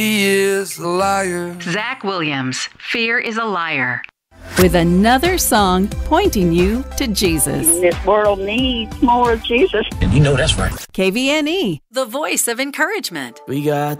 He is a liar. Zach Williams, Fear is a Liar. With another song pointing you to Jesus. This world needs more of Jesus. And you know that's right. KVNE, the voice of encouragement. We got